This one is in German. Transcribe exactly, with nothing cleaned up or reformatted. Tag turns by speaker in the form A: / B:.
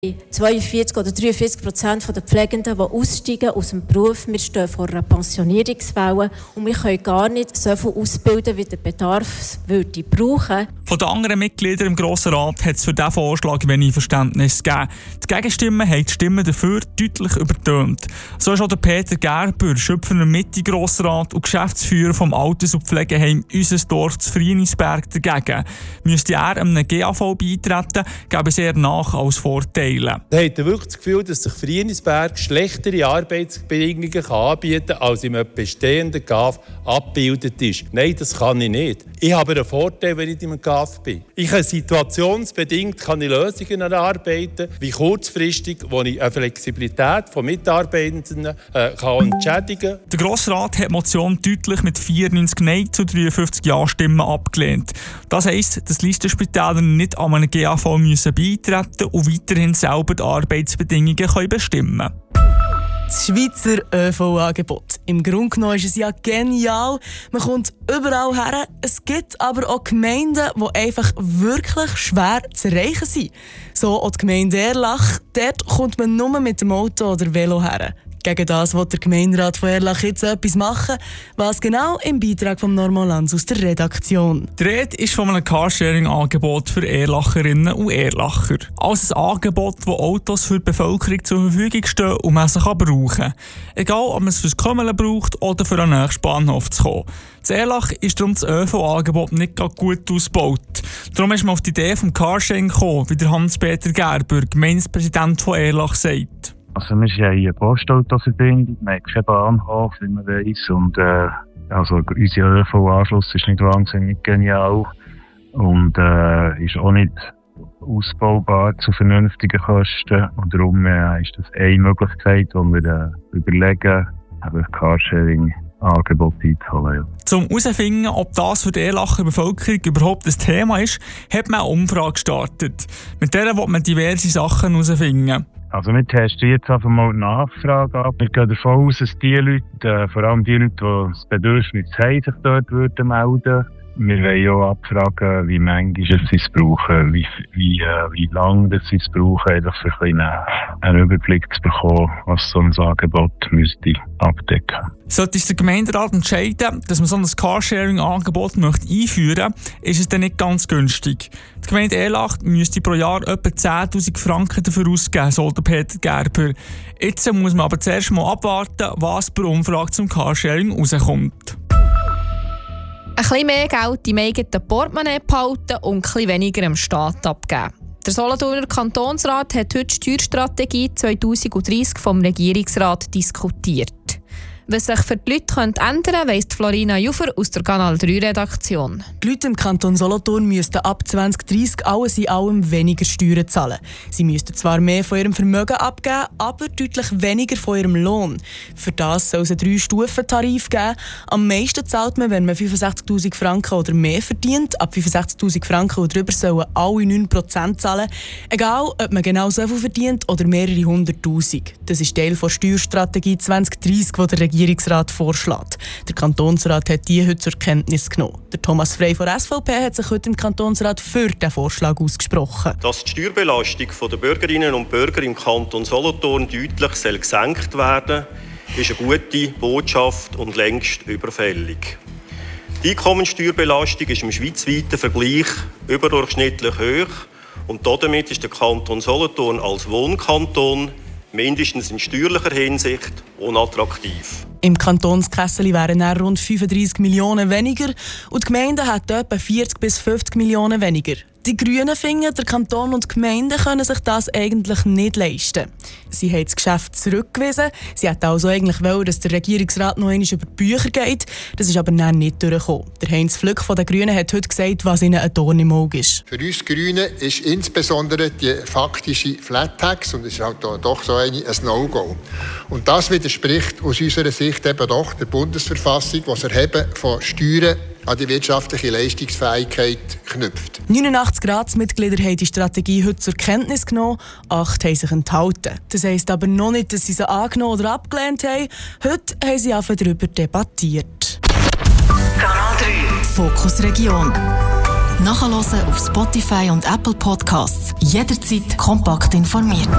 A: zweiundvierzig oder dreiundvierzig Prozent der Pflegenden, die aussteigen aus dem Beruf. Wir stehen vor einer Pensionierungswelle und wir können gar nicht so viel ausbilden, wie der Bedarf würde brauchen.
B: Von den anderen Mitgliedern im Grossen Rat hat es für diesen Vorschlag wenig Verständnis gegeben. Die Gegenstimmen haben die Stimmen dafür deutlich übertönt. So ist auch der Peter Gerber, Schöpfer Mitte Grossrat und Geschäftsführer vom Alters- und Pflegeheim «Unser Dorf» zu Frienisberg dagegen. Müsste er einem G A V beitreten, gäbe es eher Nach- als Vorteile.
C: Da hat er wirklich das Gefühl, dass sich Frienisberg schlechtere Arbeitsbedingungen anbieten kann, als im bestehenden G A V abgebildet ist. Nein, das kann ich nicht. Ich habe einen Vorteil, wenn ich in einem G A V bin. Ich kann situationsbedingt kann ich Lösungen erarbeiten, wie kurzfristig, wo ich eine Flexibilität von Mitarbeitenden äh, kann entschädigen kann.
B: Der Grossrat hat die Motion deutlich mit vierundneunzig Nein zu dreiundfünfzig Ja-Stimmen abgelehnt. Das heisst, dass Listenspitäler nicht an einen G A V müssen beitreten und weiterhin selber die Arbeitsbedingungen können bestimmen können.
D: Das Schweizer Ö V-Angebot. Im Grunde genommen ist es ja genial. Man kommt überall her. Es gibt aber auch Gemeinden, die einfach wirklich schwer zu erreichen sind. So auch die Gemeinde Erlach. Dort kommt man nur mit dem Auto oder Velo her. Gegen das will der Gemeinderat von Erlach jetzt etwas machen. Was genau im Beitrag von Norman Lanz aus der Redaktion.
B: Die Rede ist von einem Carsharing-Angebot für Erlacherinnen und Erlacher. Also ein Angebot, das Autos für die Bevölkerung zur Verfügung stehen und man sie brauchen kann. Egal, ob man es fürs Kommen braucht oder für einen nächsten Bahnhof zu kommen. In Erlach ist darum das Ö V-Angebot nicht gut ausgebaut. Darum ist man auf die Idee vom Carsharing gekommen, wie der Hans-Peter Gerber, Gemeindepräsident von Erlach, sagt.
E: Also wir sind eine Postautoverbindung, wir haben keinen Bahnhof, wie man weiss. Und äh, also unser Ö V-Anschluss ist nicht wahnsinnig genial und äh, ist auch nicht ausbaubar zu vernünftigen Kosten. Und darum äh, ist das eine Möglichkeit, die wir äh, überlegen, eben Carsharing Angebot einzuholen. Ja.
B: Um herauszufinden, ob das für die Erlacher Bevölkerung überhaupt ein Thema ist, hat man eine Umfrage gestartet. Mit der will man diverse Sachen herausfinden.
E: Also wir testen jetzt einfach mal die Nachfrage ab. Wir gehen davon aus, dass die Leute, äh, vor allem die Leute, die das Bedürfnis haben, sich dort würden melden. Wir wollen auch abfragen, wie manchmal sie es brauchen, wie, wie, äh, wie lange sie es brauchen, einfach für ein einen, einen Überblick zu bekommen, was so ein Angebot müsste abdecken.
B: Sollte sich der Gemeinderat entscheiden, dass man so ein Carsharing-Angebot einführen möchte, ist es dann nicht ganz günstig. Die Gemeinde Erlach müsste pro Jahr etwa zehntausend Franken dafür ausgeben, so der Peter Gerber. Jetzt muss man aber zuerst mal abwarten, was bei der Umfrage zum Carsharing rauskommt.
F: Ein bisschen mehr Geld im eigenen Portemonnaie behalten und ein bisschen weniger dem Staat abgeben. Der Solothurner Kantonsrat hat heute die Steuerstrategie zwanzig dreißig vom Regierungsrat diskutiert. Was sich für die Leute ändern könnte, weiss Florina Jufer aus der Kanal drei Redaktion.
D: Die Leute im Kanton Solothurn müssten ab zwanzig dreißig alles in allem weniger Steuern zahlen. Sie müssten zwar mehr von ihrem Vermögen abgeben, aber deutlich weniger von ihrem Lohn. Für das soll es einen drei-Stufen-Tarif geben. Am meisten zahlt man, wenn man fünfundsechzigtausend Franken oder mehr verdient. Ab fünfundsechzigtausend Franken und darüber sollen alle neun Prozent zahlen. Egal, ob man genau so viel verdient oder mehrere hunderttausend. Das ist Teil der Steuerstrategie zwanzig dreißig, die der Regierungsrat vorschlägt. Der Kantonsrat hat die heute zur Kenntnis genommen. Der Thomas Frey von S V P hat sich heute im Kantonsrat für den Vorschlag ausgesprochen.
G: Dass die Steuerbelastung der Bürgerinnen und Bürger im Kanton Solothurn deutlich gesenkt werden soll, ist eine gute Botschaft und längst überfällig. Die Einkommenssteuerbelastung ist im schweizweiten Vergleich überdurchschnittlich hoch und damit ist der Kanton Solothurn als Wohnkanton mindestens in steuerlicher Hinsicht unattraktiv.
D: Im Kantonskessel wären dann rund fünfunddreissig Millionen weniger und die Gemeinden hätten etwa vierzig bis fünfzig Millionen weniger. Die Grünen finden, der Kanton und die Gemeinden können sich das eigentlich nicht leisten. Sie haben das Geschäft zurückgewiesen. Sie hätten also eigentlich wollen, dass der Regierungsrat noch einmal über die Bücher geht. Das ist aber dann nicht durchgekommen. Der Heinz Flück von den Grünen hat heute gesagt, was ihnen ein Dorn im Auge ist.
H: Für uns Grünen ist insbesondere die faktische Flat Tax, und es ist halt doch so eine, ein No-Go. Und das widerspricht aus unserer Sicht eben doch der Bundesverfassung, die das Erheben von Steuern an die wirtschaftliche Leistungsfähigkeit knüpft.
D: neunundachtzig Ratsmitglieder haben die Strategie heute zur Kenntnis genommen, acht haben sich enthalten. Das heisst aber noch nicht, dass sie sie angenommen oder abgelehnt haben. Heute haben sie einfach darüber debattiert.
I: Kanal drei. Fokus Region. Nachhören auf Spotify und Apple Podcasts. Jederzeit kompakt informiert.